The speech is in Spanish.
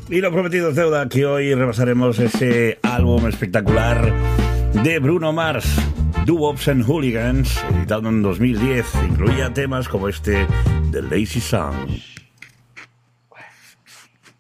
Y lo prometido es deuda, que hoy repasaremos ese álbum espectacular de Bruno Mars, Doo-Wops and Hooligans, editado en 2010. Incluía temas como este, The Lazy Song.